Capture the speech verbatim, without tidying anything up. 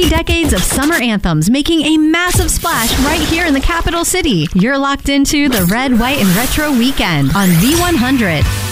Three decades of summer anthems making a massive splash right here in the capital city. You're locked into the Red, White, and Retro Weekend on V one hundred.